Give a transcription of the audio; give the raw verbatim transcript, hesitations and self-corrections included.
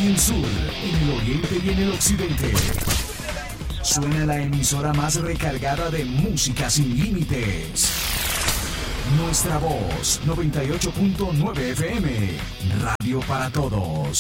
en el sur, en el oriente y en el occidente. Suena la emisora más recargada de música sin límites. Nuestra voz, noventa y ocho punto nueve F M, Radio para Todos.